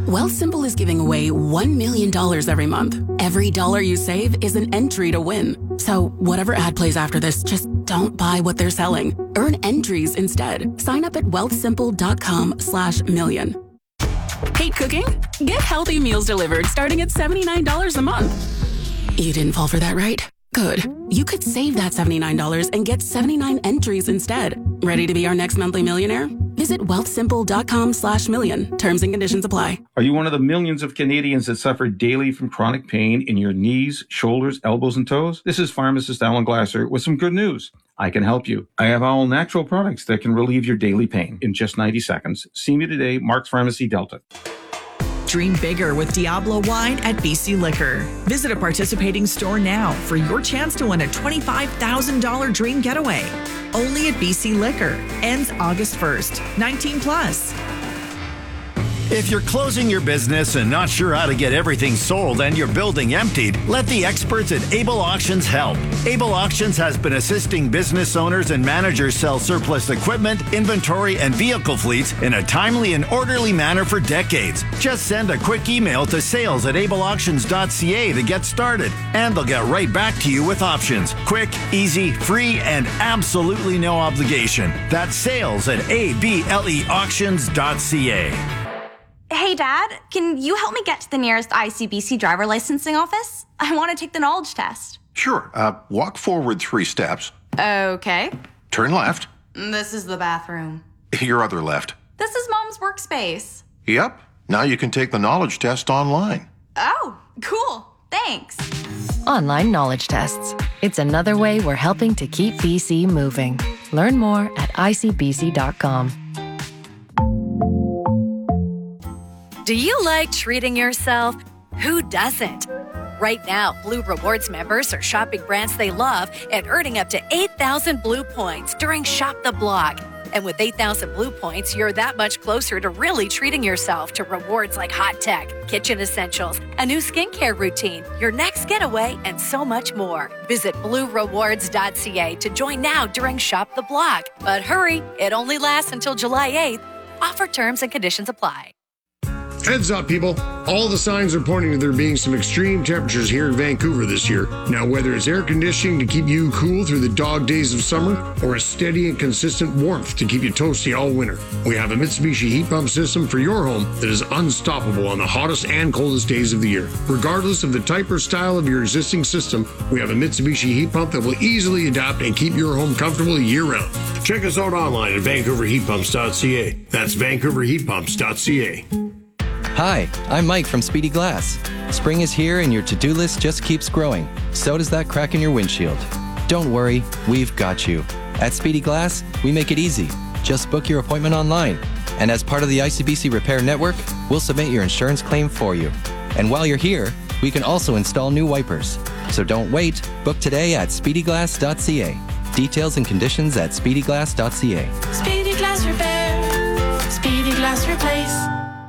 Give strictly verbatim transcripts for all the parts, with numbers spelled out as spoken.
Wealthsimple is giving away one million dollars every month. Every dollar you save is an entry to win. So whatever ad plays after this, just don't buy what they're selling. Earn entries instead. Sign up at wealthsimple.com slash million. Hate cooking? Get healthy meals delivered starting at seventy-nine dollars a month. You didn't fall for that, right? Good. You could save that seventy-nine dollars and get seventy-nine entries instead. Ready to be our next monthly millionaire? Visit wealthsimple.com slash million. Terms and conditions apply. Are you one of the millions of Canadians that suffer daily from chronic pain in your knees, shoulders, elbows, and toes? This is pharmacist Alan Glasser with some good news. I can help you. I have all natural products that can relieve your daily pain in just ninety seconds. See me today, Mark's Pharmacy, Delta. Dream bigger with Diablo Wine at B C Liquor. Visit a participating store now for your chance to win a twenty-five thousand dollars dream getaway. Only at B C Liquor. Ends August first. nineteen plus. If you're closing your business and not sure how to get everything sold and your building emptied, let the experts at Able Auctions help. Able Auctions has been assisting business owners and managers sell surplus equipment, inventory, and vehicle fleets in a timely and orderly manner for decades. Just send a quick email to sales at able auctions dot c a to get started, and they'll get right back to you with options. Quick, easy, free, and absolutely no obligation. That's sales at able auctions dot c a. Hey, Dad, can you help me get to the nearest I C B C driver licensing office? I want to take the knowledge test. Sure. Uh, walk forward three steps. Okay. Turn left. This is the bathroom. Your other left. This is Mom's workspace. Yep. Now you can take the knowledge test online. Oh, cool. Thanks. Online knowledge tests. It's another way we're helping to keep B C moving. Learn more at I C B C dot com. Do you like treating yourself? Who doesn't? Right now, Blue Rewards members are shopping brands they love and earning up to eight thousand Blue points during Shop the Block. And with eight thousand Blue points, you're that much closer to really treating yourself to rewards like hot tech, kitchen essentials, a new skincare routine, your next getaway, and so much more. Visit blue rewards dot c a to join now during Shop the Block. But hurry, it only lasts until July eighth. Offer terms and conditions apply. Heads up, people. All the signs are pointing to there being some extreme temperatures here in Vancouver this year. Now, whether it's air conditioning to keep you cool through the dog days of summer or a steady and consistent warmth to keep you toasty all winter, we have a Mitsubishi heat pump system for your home that is unstoppable on the hottest and coldest days of the year. Regardless of the type or style of your existing system, we have a Mitsubishi heat pump that will easily adapt and keep your home comfortable year-round. Check us out online at vancouver heat pumps dot c a. That's vancouver heat pumps dot c a. Hi, I'm Mike from Speedy Glass. Spring is here and your to-do list just keeps growing. So does that crack in your windshield. Don't worry, we've got you. At Speedy Glass, we make it easy. Just book your appointment online. And as part of the I C B C Repair Network, we'll submit your insurance claim for you. And while you're here, we can also install new wipers. So don't wait. Book today at speedy glass dot c a. Details and conditions at speedy glass dot c a. Speedy Glass Repair. Speedy Glass Replace.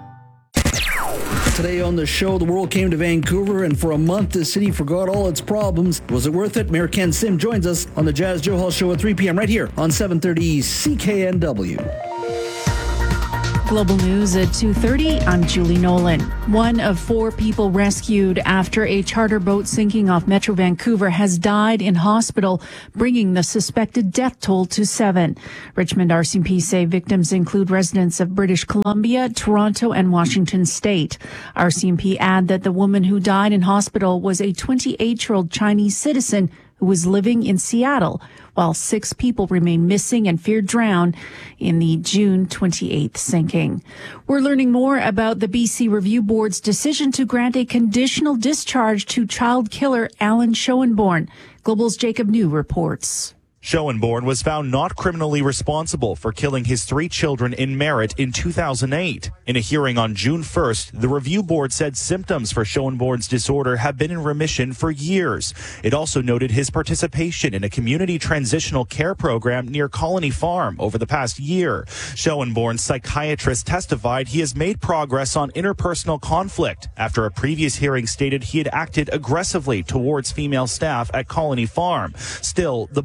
Today on the show, the world came to Vancouver, and for a month, the city forgot all its problems. Was it worth it? Mayor Ken Sim joins us on the Jazz Joe Hall Show at three p.m. right here on seven thirty C K N W. Global News at two thirty, I'm Julie Nolan. One of four people rescued after a charter boat sinking off Metro Vancouver has died in hospital, bringing the suspected death toll to seven. Richmond R C M P say victims include residents of British Columbia, Toronto, and Washington State. R C M P add that the woman who died in hospital was a twenty-eight-year-old Chinese citizen who was living in Seattle, while six people remain missing and feared drowned in the June twenty-eighth sinking. We're learning more about the B C Review Board's decision to grant a conditional discharge to child killer Alan Schoenborn. Global's Jacob New reports. Schoenborn was found not criminally responsible for killing his three children in Merritt in two thousand eight. In a hearing on June first, the review board said symptoms for Schoenborn's disorder have been in remission for years. It also noted his participation in a community transitional care program near Colony Farm over the past year. Schoenborn's psychiatrist testified he has made progress on interpersonal conflict after a previous hearing stated he had acted aggressively towards female staff at Colony Farm. Still, the board found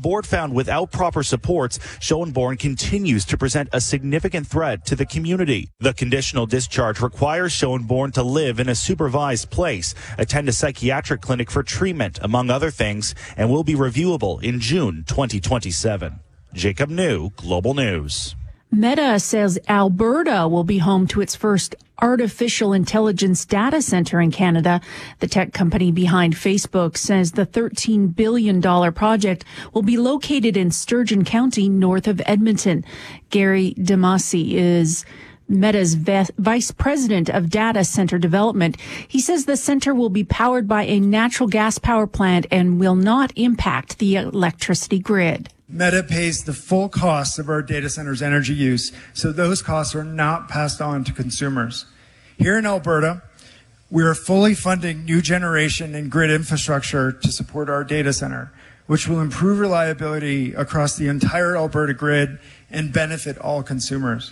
found without proper supports, Schoenborn continues to present a significant threat to the community. The conditional discharge requires Schoenborn to live in a supervised place, attend a psychiatric clinic for treatment, among other things, and will be reviewable in June twenty twenty-seven. Jacob New, Global News. Meta says Alberta will be home to its first artificial intelligence data center in Canada. The tech company behind Facebook says the thirteen billion dollars project will be located in Sturgeon County, north of Edmonton. Gary Demasi is Meta's vice president of data center development. He says the center will be powered by a natural gas power plant and will not impact the electricity grid. Meta pays the full cost of our data center's energy use, so those costs are not passed on to consumers. Here in Alberta, we are fully funding new generation and grid infrastructure to support our data center, which will improve reliability across the entire Alberta grid and benefit all consumers.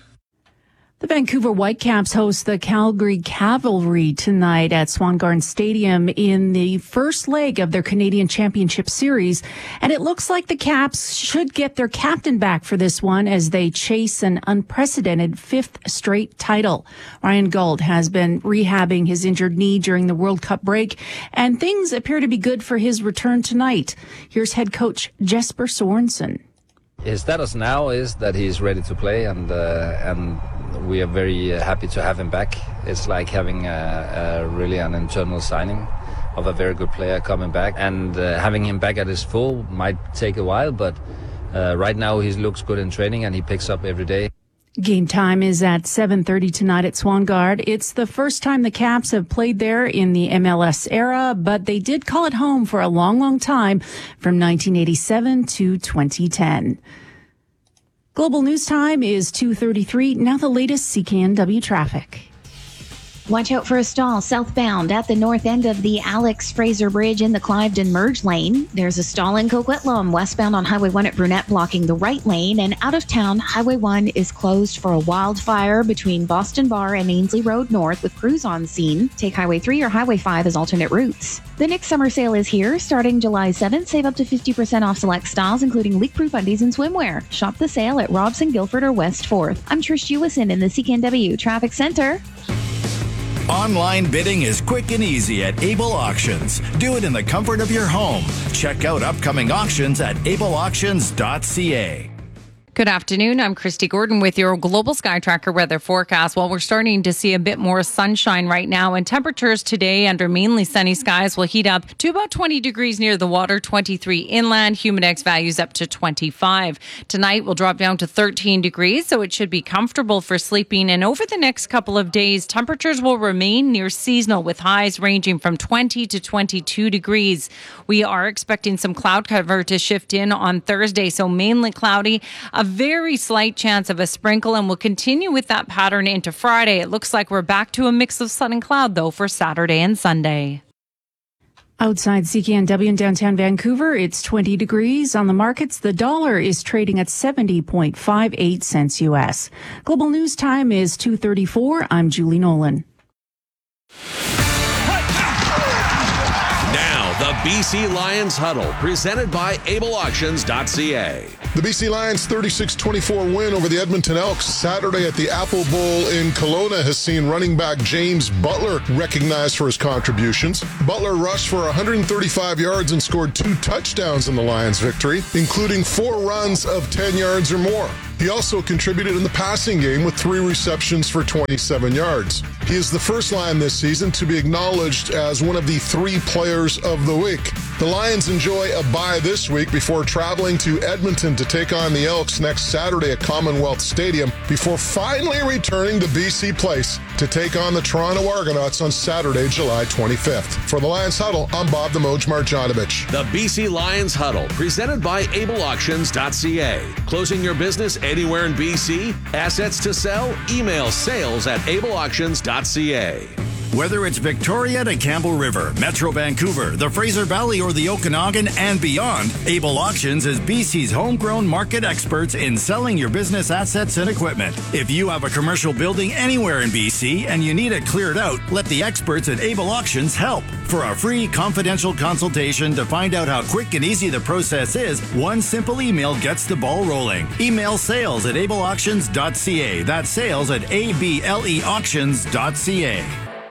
The Vancouver Whitecaps host the Calgary Cavalry tonight at Swan Garden Stadium in the first leg of their Canadian Championship Series. And it looks like the Caps should get their captain back for this one as they chase an unprecedented fifth straight title. Ryan Gauld has been rehabbing his injured knee during the World Cup break, and things appear to be good for his return tonight. Here's head coach Jesper Sorensen. His status now is that he's ready to play, and uh, and we are very happy to have him back. It's like having a, a really an internal signing of a very good player coming back, and uh, having him back at his full might take a while, but uh, right now he looks good in training and he picks up every day. Game time is at seven thirty tonight at Swangard. It's the first time the Caps have played there in the M L S era, but they did call it home for a long, long time from nineteen eighty-seven to twenty ten. Global News Time is two thirty-three. Now the latest C K N W traffic. Watch out for a stall southbound at the north end of the Alex Fraser Bridge in the Cliveden Merge lane. There's a stall in Coquitlam westbound on Highway one at Brunette blocking the right lane. And out of town, Highway one is closed for a wildfire between Boston Bar and Ainsley Road North with crews on scene. Take Highway three or Highway five as alternate routes. The next summer sale is here. Starting July seventh, save up to fifty percent off select styles, including leak-proof undies and swimwear. Shop the sale at Robson, Guilford, or West fourth. I'm Trish Jewison in the C K N W Traffic Center. Online bidding is quick and easy at Able Auctions. Do it in the comfort of your home. Check out upcoming auctions at able auctions dot c a. Good afternoon. I'm Christy Gordon with your Global Sky Tracker weather forecast. Well, we're starting to see a bit more sunshine right now, and temperatures today under mainly sunny skies will heat up to about twenty degrees near the water, twenty-three inland, humidex values up to twenty-five. Tonight will drop down to thirteen degrees, so it should be comfortable for sleeping. And over the next couple of days, temperatures will remain near seasonal with highs ranging from twenty to twenty-two degrees. We are expecting some cloud cover to shift in on Thursday, so mainly cloudy. A very slight chance of a sprinkle, and we'll continue with that pattern into Friday. It looks like we're back to a mix of sun and cloud, though, for Saturday and Sunday. Outside C K N W in downtown Vancouver, it's twenty degrees. On the markets, the dollar is trading at seventy point five eight cents U S. Global News Time is two thirty-four. I'm Julie Nolan. Now, the B C Lions Huddle, presented by able auctions dot c a. The B C Lions' thirty-six twenty-four win over the Edmonton Elks Saturday at the Apple Bowl in Kelowna has seen running back James Butler recognized for his contributions. Butler rushed for one hundred thirty-five yards and scored two touchdowns in the Lions' victory, including four runs of ten yards or more. He also contributed in the passing game with three receptions for twenty-seven yards. He is the first Lion this season to be acknowledged as one of the three players of the week. The Lions enjoy a bye this week before traveling to Edmonton to take on the Elks next Saturday at Commonwealth Stadium before finally returning to B C Place to take on the Toronto Argonauts on Saturday, July twenty-fifth. For the Lions Huddle, I'm Bob the Moj Marjanovic. The B C Lions Huddle, presented by able auctions dot c a. Closing your business anywhere in B C? Assets to sell? Email sales at able auctions dot c a. Whether it's Victoria to Campbell River, Metro Vancouver, the Fraser Valley, or the Okanagan and beyond, Able Auctions is B C's homegrown market experts in selling your business assets and equipment. If you have a commercial building anywhere in B C and you need it cleared out, let the experts at Able Auctions help. For a free confidential consultation to find out how quick and easy the process is, one simple email gets the ball rolling. Email sales at able auctions dot c a. That's sales at a b l e auctions dot c a.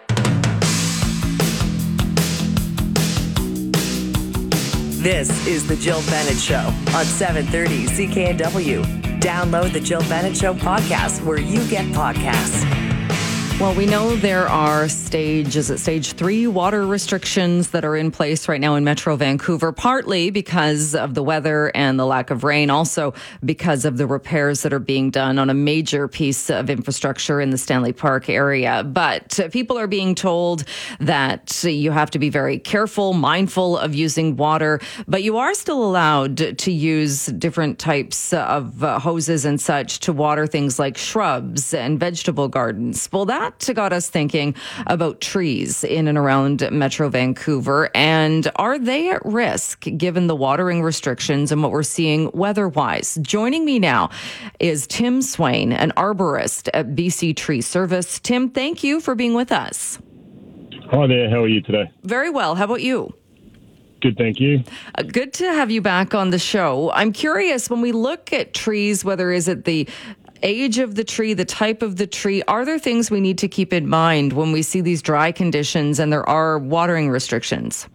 This is the Jill Bennett Show on seven thirty C K N W. Download the Jill Bennett Show podcast where you get podcasts. Well, we know there are stage, is it stage three water restrictions that are in place right now in Metro Vancouver, partly because of the weather and the lack of rain, also because of the repairs that are being done on a major piece of infrastructure in the Stanley Park area. But people are being told that you have to be very careful, mindful of using water, but you are still allowed to use different types of uh, hoses and such to water things like shrubs and vegetable gardens. Well, that got us thinking about trees in and around Metro Vancouver, and are they at risk given the watering restrictions and what we're seeing weather-wise? Joining me now is Tim Swain, an arborist at B C Tree Service. Tim, thank you for being with us. Hi there, how are you today? Very well. How about you? Good, thank you. Uh, good to have you back on the show. I'm curious, when we look at trees, whether is it the age of the tree, the type of the tree, are there things we need to keep in mind when we see these dry conditions and there are watering restrictions?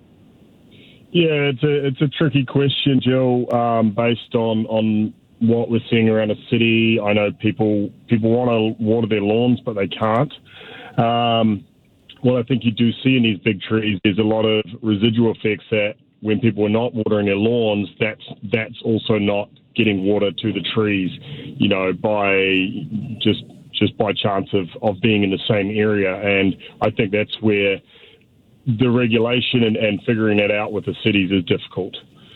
Yeah, it's a it's a tricky question, Jill, um, based on, on what we're seeing around the city. I know people people want to water their lawns, but they can't. Um, what I think you do see in these big trees is a lot of residual effects that when people are not watering their lawns, that's that's also not getting water to the trees, you know, by just just by chance of, of being in the same area. And I think that's where the regulation and, and figuring that out with the cities is difficult.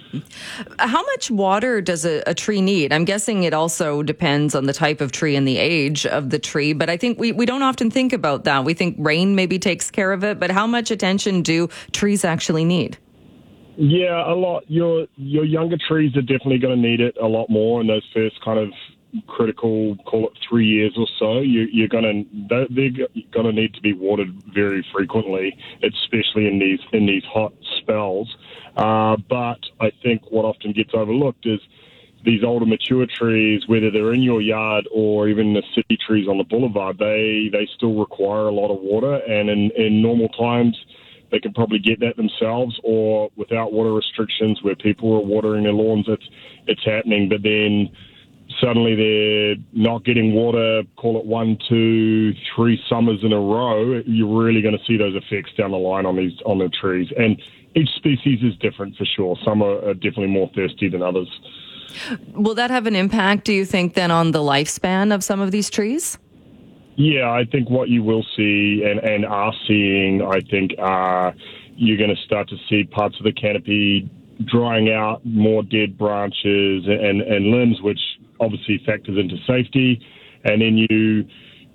How much water does a, a tree need? I'm guessing it also depends on the type of tree and the age of the tree, but I think we, we don't often think about that. We think rain maybe takes care of it, but how much attention do trees actually need? Yeah, a lot. Your your younger trees are definitely going to need it a lot more in those first kind of critical, call it three years or so. You, you're going to they're going to need to be watered very frequently, especially in these in these hot spells. Uh, but I think what often gets overlooked is these older mature trees, whether they're in your yard or even the city trees on the boulevard, they they still require a lot of water, and in, in normal times, they can probably get that themselves, or without water restrictions where people are watering their lawns, it's, it's happening. But then suddenly they're not getting water, call it one, two, three summers in a row. You're really going to see those effects down the line on these on the trees. And each species is different for sure. Some are, are definitely more thirsty than others. Will that have an impact, do you think, then on the lifespan of some of these trees? Yeah, I think what you will see and, and are seeing, I think, uh, you're going to start to see parts of the canopy drying out, more dead branches and, and limbs, which obviously factors into safety. And then you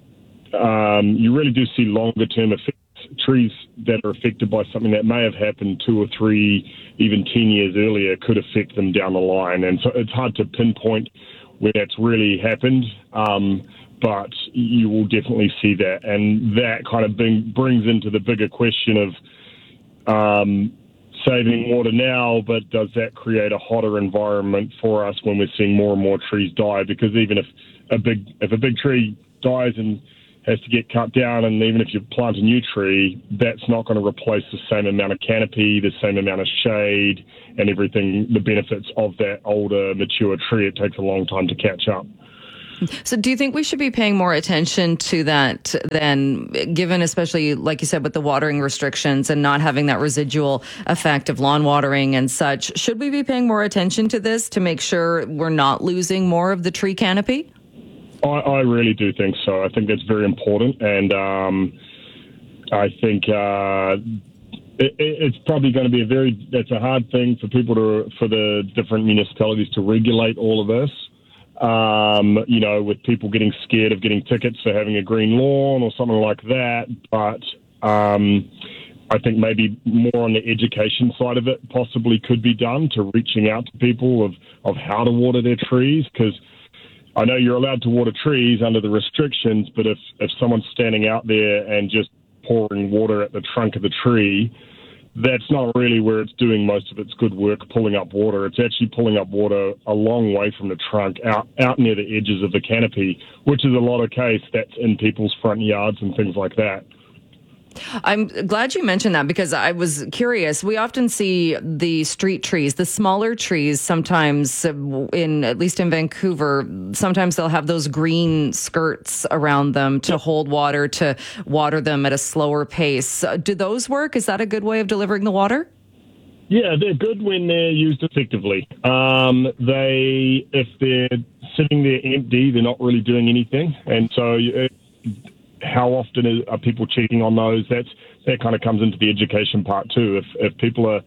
um, you really do see longer-term effects. Trees that are affected by something that may have happened two or three, even ten years earlier, could affect them down the line. And so it's hard to pinpoint where that's really happened. Um, but you will definitely see that. And that kind of bring, brings into the bigger question of um, saving water now, but does that create a hotter environment for us when we're seeing more and more trees die? Because even if a big if a big tree dies and has to get cut down, and even if you plant a new tree, that's not going to replace the same amount of canopy, the same amount of shade, and everything, the benefits of that older, mature tree. It takes a long time to catch up. So do you think we should be paying more attention to that then, given especially, like you said, with the watering restrictions and not having that residual effect of lawn watering and such? Should we be paying more attention to this to make sure we're not losing more of the tree canopy? I, I really do think so. I think that's very important. And um, I think uh, it, it's probably going to be a very, that's a hard thing for people to, for the different municipalities to regulate all of this. Um, you know, with people getting scared of getting tickets for having a green lawn or something like that. But um, I think maybe more on the education side of it possibly could be done to reaching out to people of, of how to water their trees, because I know you're allowed to water trees under the restrictions, but if, if someone's standing out there and just pouring water at the trunk of the tree, that's not really where it's doing most of its good work, pulling up water. It's actually pulling up water a long way from the trunk, out, out near the edges of the canopy, which is a lot of case that's in people's front yards and things like that. I'm glad you mentioned that because I was curious. We often see the street trees, the smaller trees, sometimes in, at least in Vancouver, sometimes they'll have those green skirts around them to hold water, to water them at a slower pace. Do those work? Is that a good way of delivering the water? Yeah, they're good when they're used effectively. Um, they, if they're sitting there empty, they're not really doing anything. And so it, how often are people checking on those? That's that kind of comes into the education part too. If if people are,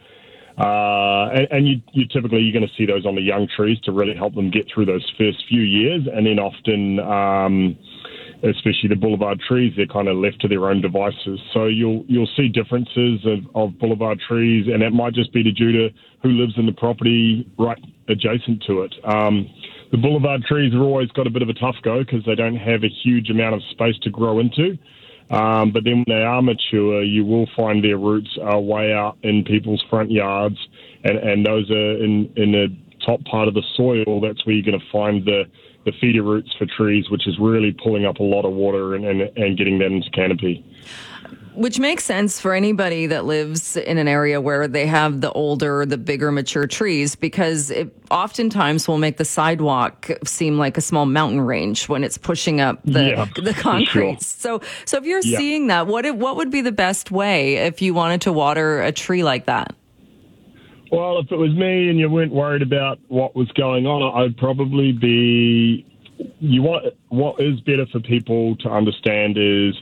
uh, and, and you, you typically you're going to see those on the young trees to really help them get through those first few years, and then often, um, especially the boulevard trees, they're kind of left to their own devices. So you'll you'll see differences of, of boulevard trees, and that might just be due to who lives in the property right adjacent to it. Um, The boulevard trees have always got a bit of a tough go because they don't have a huge amount of space to grow into. Um, but then when they are mature, you will find their roots are way out in people's front yards, and, and those are in, in the top part of the soil. That's where you're going to find the, the feeder roots for trees, which is really pulling up a lot of water and, and, and getting that into canopy. Which makes sense for anybody that lives in an area where they have the older, the bigger mature trees, because it oftentimes will make the sidewalk seem like a small mountain range when it's pushing up the, yeah, the concrete. sure. So, so if you're yeah. seeing that, what what would be the best way if you wanted to water a tree like that? Well, if it was me and you weren't worried about what was going on, I'd probably be. You want what is better for people to understand is.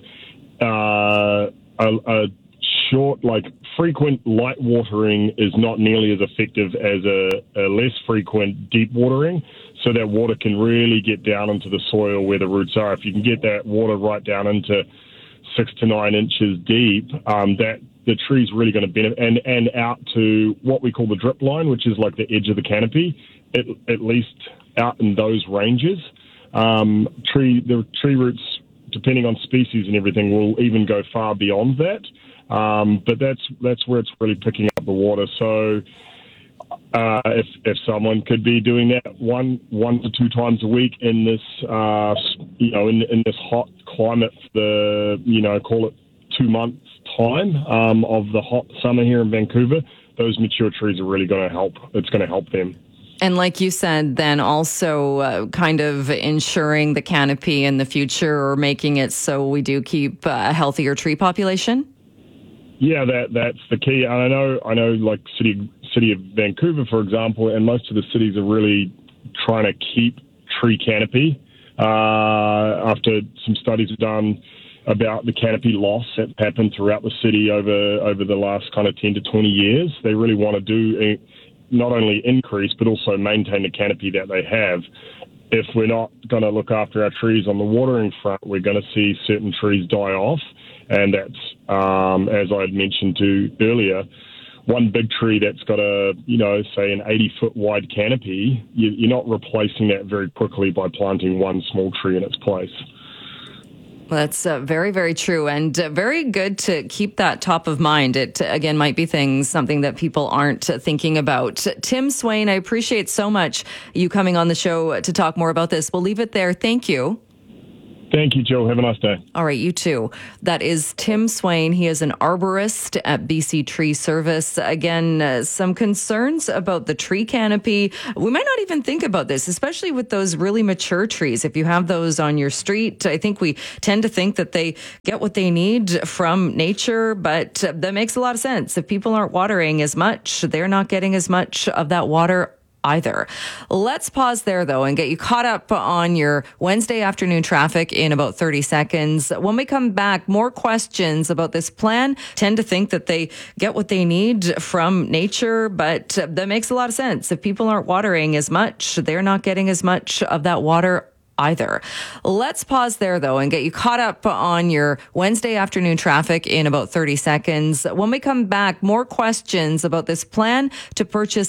Uh, a, a short, like frequent light watering is not nearly as effective as a, a less frequent deep watering, so that water can really get down into the soil where the roots are. If you can get that water right down into six to nine inches deep, um, that the tree's really going to benefit, and, and out to what we call the drip line, which is like the edge of the canopy, at, at least out in those ranges. Um, tree, the tree roots, depending on species and everything, will even go far beyond that. Um, but that's that's where it's really picking up the water. So uh, if if someone could be doing that one one to two times a week in this uh, you know in in this hot climate, the you know call it two months time um, of the hot summer here in Vancouver, those mature trees are really going to help. It's going to help them. And like you said, then also uh, kind of ensuring the canopy in the future or making it so we do keep a healthier tree population? Yeah, that that's the key. And I know, I know, like city city of Vancouver, for example, and most of the cities are really trying to keep tree canopy. Uh, after some studies are done about the canopy loss that happened throughout the city over over the last kind of ten to twenty years, they really want to do a, not only increase, but also maintain the canopy that they have. If we're not going to look after our trees on the watering front, we're going to see certain trees die off. And that's, um, as I had mentioned to earlier, one big tree that's got a, you know, say an eighty foot wide canopy, you, you're not replacing that very quickly by planting one small tree in its place. Well, that's uh, very, very true, and uh, very good to keep that top of mind. It, again, might be things, something that people aren't thinking about. Tim Swain, I appreciate so much you coming on the show to talk more about this. We'll leave it there. Thank you. Thank you, Joe. Have a nice day. All right, you too. That is Tim Swain. He is an arborist at B C Tree Service. Again, uh, some concerns about the tree canopy. We might not even think about this, especially with those really mature trees. If you have those on your street, I think we tend to think that they get what they need from nature, but uh, that makes a lot of sense. If people aren't watering as much, they're not getting as much of that water either. Let's pause there, though, and get you caught up on your Wednesday afternoon traffic in about thirty seconds. When we come back, more questions about this plan. Tend to think that they get what they need from nature, but that makes a lot of sense. If people aren't watering as much, they're not getting as much of that water either. Let's pause there, though, and get you caught up on your Wednesday afternoon traffic in about thirty seconds. When we come back, more questions about this plan to purchase